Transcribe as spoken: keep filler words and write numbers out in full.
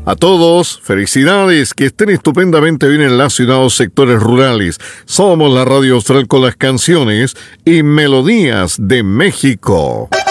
A todos, felicidades, que estén estupendamente bien en la ciudad o sectores rurales. Somos la Radio Austral con las canciones y melodías de México.